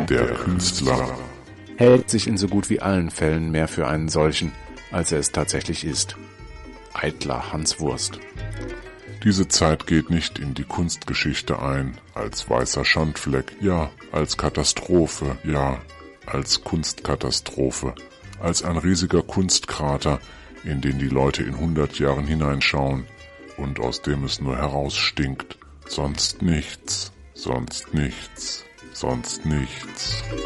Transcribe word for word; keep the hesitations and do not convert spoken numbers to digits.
Der Künstler hält sich in so gut wie allen Fällen mehr für einen solchen, als er es tatsächlich ist. Eitler Hanswurst. Diese Zeit geht nicht in die Kunstgeschichte ein, als weißer Schandfleck, ja, als Katastrophe, ja, als Kunstkatastrophe, als ein riesiger Kunstkrater, in den die Leute in hundert Jahren hineinschauen und aus dem es nur herausstinkt. Sonst nichts, sonst nichts, sonst nichts.